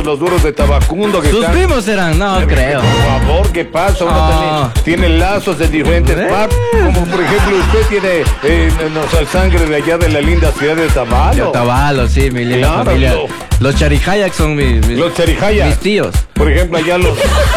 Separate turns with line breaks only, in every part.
los duros de Tabacundo que
Sus primos eran, no creo.
Por favor, ¿qué pasa? Uno también tiene lazos de diferentes partes. Como por ejemplo, usted tiene sangre de allá de la linda ciudad de Otavalo.
Otavalo, sí, mi linda familia. Los Charijayak son
los Charijayak.
Mis tíos.
Por ejemplo, allá los...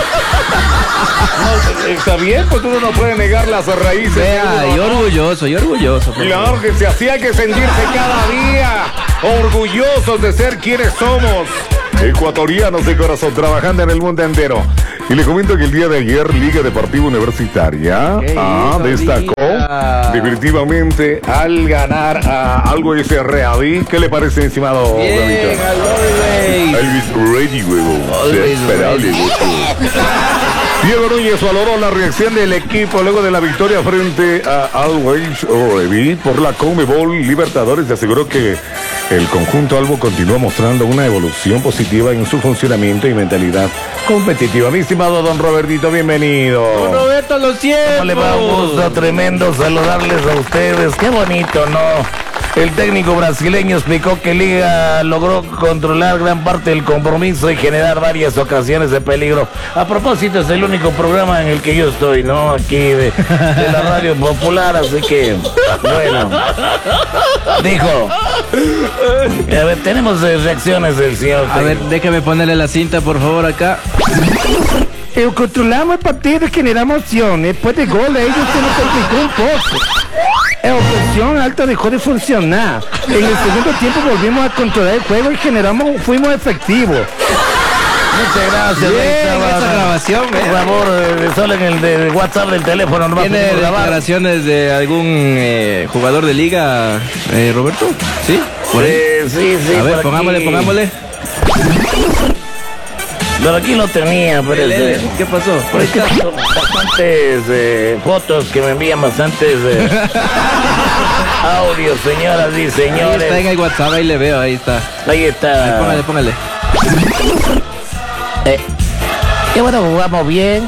No, está bien, pues uno no puede negar las raíces.
Vea, y orgulloso.
Claro que se hacía que sentirse cada día orgullosos de ser quienes somos. Ecuatorianos de corazón, trabajando en el mundo entero. Y le comento que el día de ayer, Liga Deportiva Universitaria destacó definitivamente al ganar a algo ese Ready. ¿Qué le parece, estimado?
Bien,
Elvis Ready, huevo. Esperable, Diego Núñez valoró la reacción del equipo luego de la victoria frente a Always Ready por la Conmebol Libertadores y aseguró que el conjunto albo continúa mostrando una evolución positiva en su funcionamiento y mentalidad competitiva. Mi estimado don Robertito, bienvenido.
Don Roberto, lo siento.
Le va un gusto tremendo saludarles a ustedes. Qué bonito, ¿no? El técnico brasileño explicó que Liga logró controlar gran parte del compromiso y generar varias ocasiones de peligro. A propósito, es el único programa en el que yo estoy, ¿no? Aquí de la radio popular, así que, bueno. Dijo. A ver, tenemos reacciones del señor.
A ver, déjame ponerle la cinta, por favor, acá.
Controlamos el partido y generamos opción. Después de gol, ellos se nos complicó un poco. La opción alta dejó de funcionar. En el segundo tiempo volvimos a controlar el juego y fuimos efectivos.
Muchas gracias.
Bien, esa grabación,
por favor, solo en el de WhatsApp del teléfono. No
¿tiene declaraciones de algún jugador de liga, Roberto? ¿Sí?
Sí.
A ver, pongámosle.
Pero aquí lo tenía, pero
¿qué pasó?
Por es que son bastantes fotos que me envían bastantes audios, señoras y señores.
Ahí está en el WhatsApp, ahí le veo, ahí está.
Ahí está.
Ahí, póngale.
Qué bueno, jugamos bien.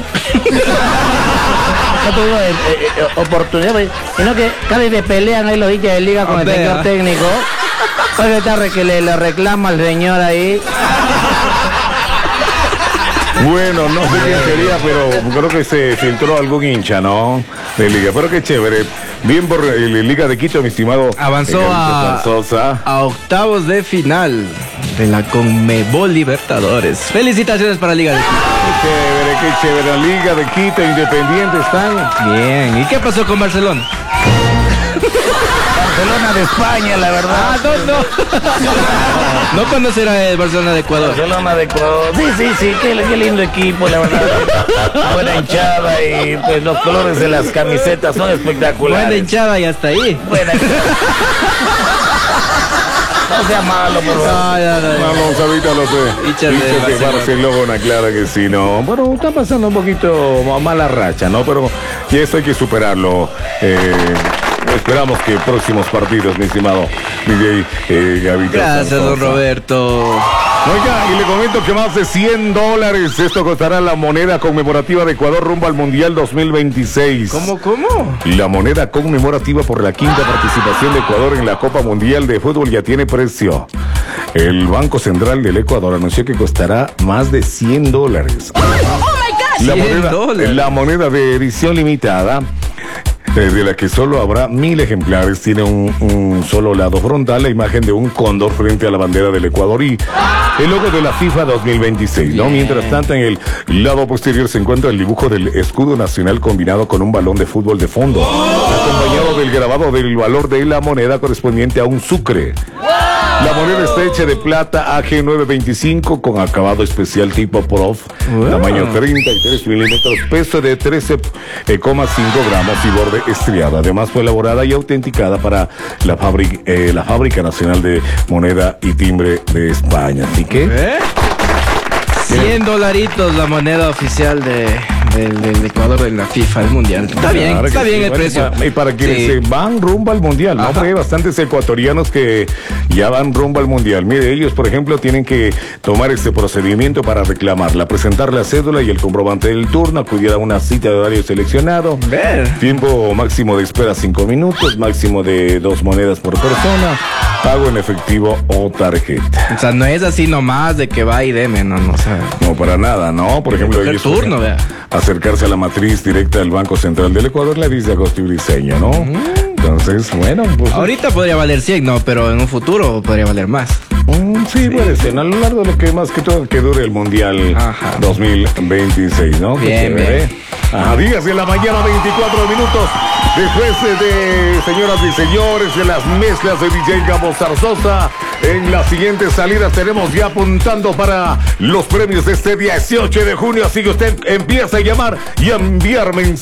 No tuvimos oportunidad, sino que cada vez pelean ahí los hinchas de liga con el señor técnico. Porque está que le reclama al señor ahí.
Bueno, no sé quién sería, pero creo que se filtró algún hincha, ¿no? De Liga, pero qué chévere. Bien por Liga de Quito, mi estimado.
Avanzó a octavos de final de la Conmebol Libertadores. Felicitaciones para Liga de Quito.
Qué chévere. La Liga de Quito, Independiente están.
Bien. ¿Y qué pasó con Barcelona?
Barcelona de España, la verdad.
No conocerá el Barcelona de Ecuador.
Barcelona de Ecuador. Sí, qué lindo equipo, la verdad. Buena hinchada y pues los colores de las camisetas son espectaculares.
Buena hinchada y hasta ahí.
Buena hinchada. No sea malo, por favor.
Vamos, ahorita lo sé. Dice que Barcelona, claro que sí, ¿no? Bueno, está pasando un poquito mala racha, ¿no? Pero y eso hay que superarlo. Esperamos que próximos partidos, mi estimado Miguel Gavito.
Gracias, don Roberto.
Oiga, y le comento que más de $100. Esto costará la moneda conmemorativa de Ecuador rumbo al Mundial 2026.
¿Cómo?
La moneda conmemorativa por la quinta participación de Ecuador en la Copa Mundial de Fútbol ya tiene precio. El Banco Central del Ecuador anunció que costará más de $100.
¡Oh, my God!
La moneda de edición limitada, de la que solo habrá 1000 ejemplares, tiene un solo lado frontal, la imagen de un cóndor frente a la bandera del Ecuador y el logo de la FIFA 2026, ¿no? Mientras tanto, en el lado posterior se encuentra el dibujo del escudo nacional combinado con un balón de fútbol de fondo, acompañado del grabado del valor de la moneda correspondiente a un sucre. La moneda está hecha de plata AG925 con acabado especial tipo Prof, tamaño 33 milímetros, peso de 13,5 gramos y borde estriado. Además fue elaborada y autenticada para la Fábrica Nacional de Moneda y Timbre de España. Así que...
$100 la moneda oficial de del Ecuador en la FIFA, el Mundial. Está bien el precio.
Y para quienes van rumbo al Mundial, ¿no? Porque hay bastantes ecuatorianos que ya van rumbo al Mundial. Mire, ellos, por ejemplo, tienen que tomar este procedimiento para reclamarla, presentar la cédula y el comprobante del turno, acudir a una cita de horario seleccionado. Tiempo máximo de espera 5 minutos, máximo de 2 monedas por persona, pago en efectivo o tarjeta.
O sea, no es así nomás de que va y deme, no, o sea,
no, para nada, ¿no? Por ejemplo, ellos
turno, vea.
Acercarse a la matriz directa del Banco Central del Ecuador, la dice Agosto y Briceño, ¿no? Entonces, bueno, pues
ahorita podría valer 100, no, pero en un futuro podría valer más.
Sí, puede ser, a lo largo de lo que más que todo que dure el Mundial 2026, ¿no?
Bien.
Días de la mañana, 24 minutos. Después de señoras y señores, de las mezclas de DJ Gabo Zarzosa, en las siguientes salidas tenemos ya apuntando para los premios de este 18 de junio. Así que usted empieza a llamar y a enviar mensajes.